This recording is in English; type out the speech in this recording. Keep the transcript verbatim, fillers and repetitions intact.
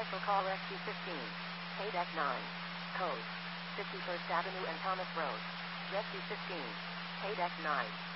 Special call Rescue fifteen. Paydeck nine. Code fifty-first Avenue and Thomas Road. Rescue fifteen. Paydeck nine.